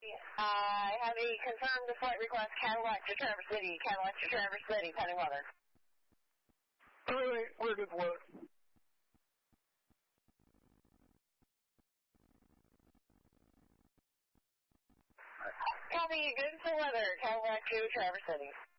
I have a confirmed flight request, Cadillac to Traverse City, pending weather. Alright, we're good weather. Copy, good for weather, Cadillac to Traverse City.